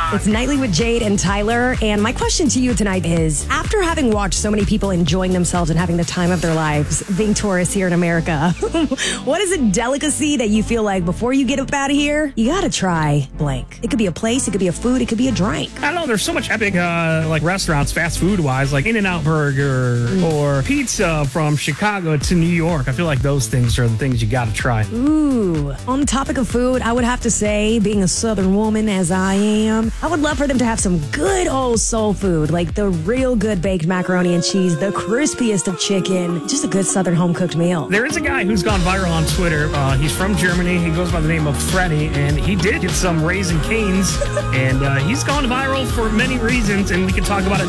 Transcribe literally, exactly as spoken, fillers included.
It's Nightly with Jade and Tyler. And my question to you tonight is, after having watched so many people enjoying themselves and having the time of their lives being tourists here in America, what is a delicacy that you feel like before you get up out of here, you gotta try blank? It could be a place, it could be a food, it could be a drink. I don't know. There's so much epic uh, like restaurants, fast food wise, like In-N-Out Burger mm. or pizza from Chicago to New York. I feel like those things are the things you gotta try. Ooh. On the topic of food, I would have to say, being a Southern woman as I am, I would love for them to have some good old soul food, like the real good baked macaroni and cheese, the crispiest of chicken, just a good Southern home-cooked meal. There is a guy who's gone viral on Twitter. Uh, he's from Germany. He goes by the name of Freddy, and he did get some Raising Cane's, and uh, he's gone viral for many reasons, and we can talk about it